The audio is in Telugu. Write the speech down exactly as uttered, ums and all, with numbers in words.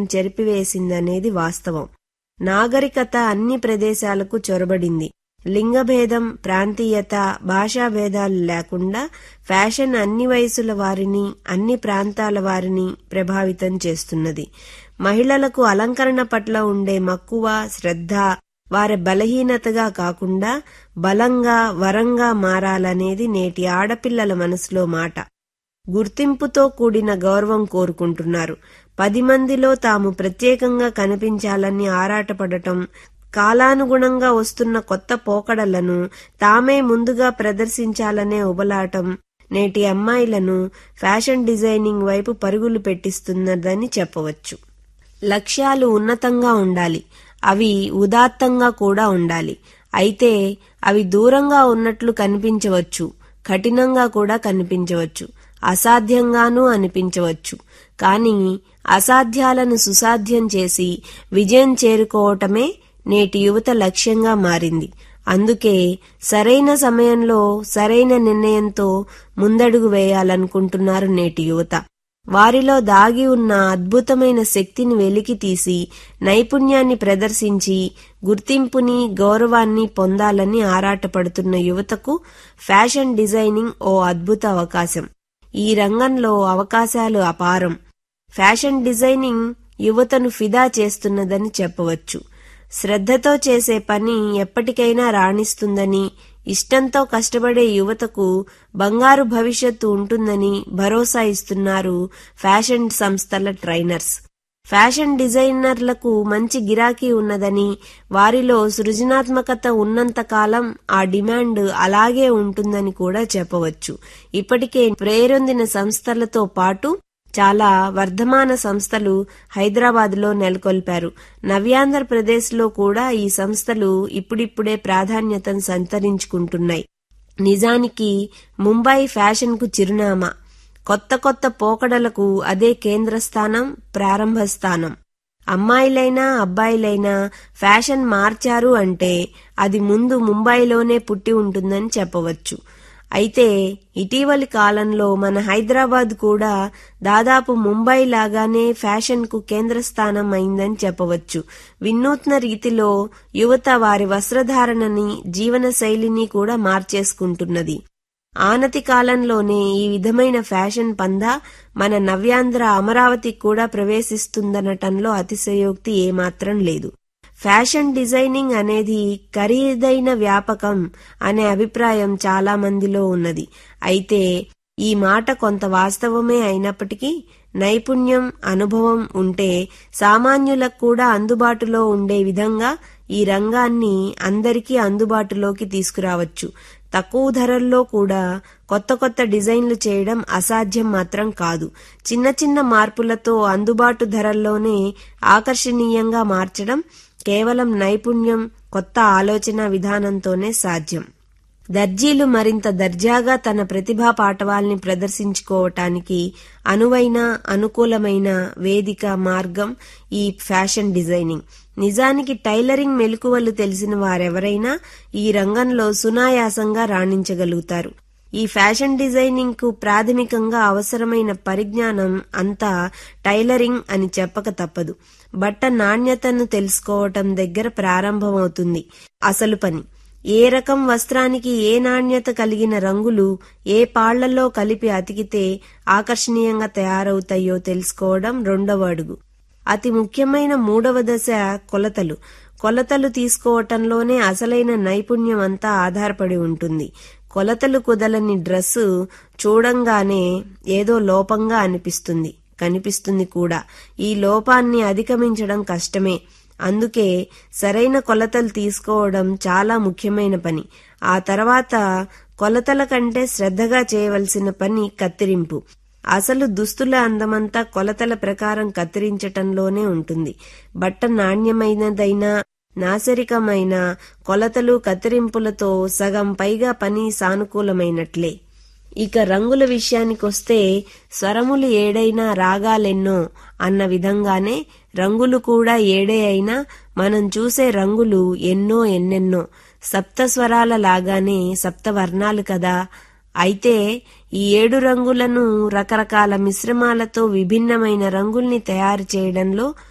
ప్రదేశాలను చెరిపివేసిందనేది వాస్తవం. నాగరికత అన్ని ప్రదేశాలకు చొరబడింది. లింగభేదం, ప్రాంతీయత, భాషాభేదాలు లేకుండా ఫ్యాషన్ అన్ని వయసుల వారిని, అన్ని ప్రాంతాల వారిని ప్రభావితం చేస్తున్నది. మహిళలకు అలంకరణ పట్ల ఉండే మక్కువ, శ్రద్ధ వారి బలహీనతగా కాకుండా బలంగా, వరంగా మారాలనేది నేటి ఆడపిల్లల మనసులో మాట. గుర్తింపుతో కూడిన గౌరవం కోరుకుంటున్నారు. పది మందిలో తాము ప్రత్యేకంగా కనిపించాలని ఆరాటపడటం, కాలానుగుణంగా వస్తున్న కొత్త పోకడలను తామే ముందుగా ప్రదర్శించాలనే ఉబలాటం నేటి అమ్మాయిలను ఫ్యాషన్ డిజైనింగ్ వైపు పరుగులు పెట్టిస్తున్నదని చెప్పవచ్చు. లక్ష్యాలు ఉన్నతంగా ఉండాలి, అవి ఉదాత్తంగా కూడా ఉండాలి. అయితే అవి దూరంగా ఉన్నట్లు కనిపించవచ్చు, కఠినంగా కూడా కనిపించవచ్చు, అసాధ్యంగానూ అనిపించవచ్చు. కానీ అసాధ్యాలను సుసాధ్యం చేసి విజయం చేరుకోవటమే నేటి యువత లక్ష్యంగా మారింది. అందుకే సరైన సమయంలో సరైన నిర్ణయంతో ముందడుగు వేయాలనుకుంటున్నారు నేటి యువత. వారిలో దాగి ఉన్న అద్భుతమైన శక్తిని వెలికితీసి నైపుణ్యాన్ని ప్రదర్శించి గుర్తింపుని, గౌరవాన్ని పొందాలని ఆరాటపడుతున్న యువతకు ఫ్యాషన్ డిజైనింగ్ ఓ అద్భుత అవకాశం. ఈ రంగంలో అవకాశాలు అపారం. ఫ్యాషన్ డిజైనింగ్ యువతను ఫిదా చేస్తున్నదని చెప్పవచ్చు. శ్రద్ధతో చేసే పని ఎప్పటికైనా రాణిస్తుందని, ఇష్టంతో కష్టపడే యువతకు బంగారు భవిష్యత్తు ఉంటుందని భరోసా ఇస్తున్నారు ఫ్యాషన్ సంస్థల ట్రైనర్స్. ఫ్యాషన్ డిజైనర్లకు మంచి గిరాకీ ఉన్నదని, వారిలో సృజనాత్మకత ఉన్నంతకాలం ఆ డిమాండ్ అలాగే ఉంటుందని కూడా చెప్పవచ్చు. ఇప్పటికే పేరొందిన సంస్థలతో పాటు చాలా వర్ధమాన సంస్థలు హైదరాబాద్ లో నెలకొల్పారు. నవ్యాంధ్రప్రదేశ్ లో కూడా ఈ సంస్థలు ఇప్పుడిప్పుడే ప్రాధాన్యతను సంతరించుకుంటున్నాయి. నిజానికి ముంబై ఫ్యాషన్ కు చిరునామా. కొత్త కొత్త పోకడలకు అదే కేంద్రస్థానం, ప్రారంభస్థానం. అమ్మాయిలైనా అబ్బాయిలైనా ఫ్యాషన్ మార్చారు అంటే అది ముందు ముంబైలోనే పుట్టి ఉంటుందని చెప్పవచ్చు. అయితే ఇటీవలి కాలంలో మన హైదరాబాద్ కూడా దాదాపు ముంబై లాగానే ఫ్యాషన్ కు కేంద్రస్థానం అయిందని చెప్పవచ్చు. వినూత్న రీతిలో యువత వారి వస్త్రధారణని, జీవన శైలిని కూడా మార్చేసుకుంటున్నది. ఆనతి కాలంలోనే ఈ విధమైన ఫ్యాషన్ పందా మన నవ్యాంధ్ర అమరావతికి కూడా ప్రవేశిస్తుందనటంలో అతిశయోక్తి ఏమాత్రం లేదు. ఫ్యాషన్ డిజైనింగ్ అనేది ఖరీదైన వ్యాపకం అనే అభిప్రాయం చాలా మందిలో ఉన్నది. అయితే ఈ మాట కొంత వాస్తవమే అయినప్పటికీ నైపుణ్యం, అనుభవం ఉంటే సామాన్యులకు కూడా అందుబాటులో ఉండే విధంగా ఈ రంగాన్ని అందరికీ అందుబాటులోకి తీసుకురావచ్చు. తక్కువ ధరల్లో కూడా కొత్త కొత్త డిజైన్లు చేయడం అసాధ్యం మాత్రం కాదు. చిన్న చిన్న మార్పులతో అందుబాటు ధరల్లోనే ఆకర్షణీయంగా మార్చడం కేవలం నైపుణ్యం, కొత్త ఆలోచన విధానంతోనే సాధ్యం. దర్జీలు మరింత దర్జాగా తన ప్రతిభా పాటవాల్ని ప్రదర్శించుకోవటానికి అనువైన, అనుకూలమైన వేదిక, మార్గం ఈ ఫ్యాషన్ డిజైనింగ్. నిజానికి టైలరింగ్ మెలకువలు తెలిసిన వారెవరైనా ఈ రంగంలో సునాయాసంగా రాణించగలుగుతారు. ఈ ఫ్యాషన్ డిజైనింగ్ కు ప్రాథమికంగా అవసరమైన పరిజ్ఞానం అంతా టైలరింగ్ అని చెప్పక తప్పదు. బట్ట నాణ్యతను తెలుసుకోవటం దగ్గర ప్రారంభమవుతుంది అసలు పని. ఏ రకం వస్త్రానికి ఏ నాణ్యత కలిగిన రంగులు ఏ పాళ్లలో కలిపి అతికితే ఆకర్షణీయంగా తయారవుతాయో తెలుసుకోవడం రెండవ అడుగు. అతి ముఖ్యమైన మూడవ దశ కొలతలు. కొలతలు తీసుకోవటంలోనే అసలైన నైపుణ్యం అంతా ఆధారపడి ఉంటుంది. కొలతలు కుదలని డ్రెస్సు చూడంగానే ఏదో లోపంగా అనిపిస్తుంది, కనిపిస్తుంది కూడా. ఈ లోపాన్ని అధిగమించడం కష్టమే. అందుకే సరైన కొలతలు తీసుకోవడం చాలా ముఖ్యమైన పని. ఆ తర్వాత కొలతల కంటే శ్రద్ధగా చేయవలసిన పని కత్తిరింపు. అసలు దుస్తుల అందమంతా కొలతల ప్రకారం కత్తిరించటంలోనే ఉంటుంది. బట్ట నాణ్యమైనదైనా నాసరికమైన కొలతలు కత్తిరింపులతో సగం పైగా పని సానుకూలమైనట్లే. ఇక రంగుల విషయానికొస్తే స్వరములు ఏడైనా రాగాలెన్నో అన్న విధంగానే రంగులు కూడా ఏడే అయినా మనం చూసే రంగులు ఎన్నో ఎన్నెన్నో. సప్త స్వరాల లాగానే సప్తవర్ణాలు కదా. అయితే ఈ ఏడు రంగులను రకరకాల మిశ్రమాలతో విభిన్నమైన రంగుల్ని తయారు చేయడంలో